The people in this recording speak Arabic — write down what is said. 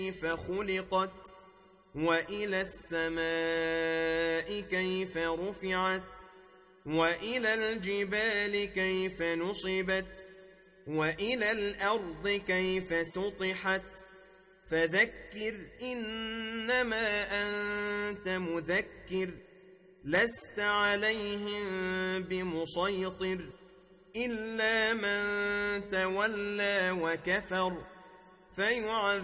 كيف خلقت وإلى السماء كيف رفعت وإلى الجبال كيف نصبت وإلى الأرض كيف سطحت فذكر إنما أنت مذكر لست عليهم بمسيطر إلا من تولى وكفر فيعذب